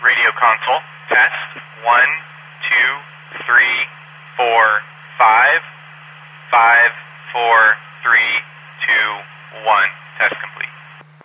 Radio console. Test. 1, 2, 3, 4, 5. 5, 4, 3, 2, 1. Test complete.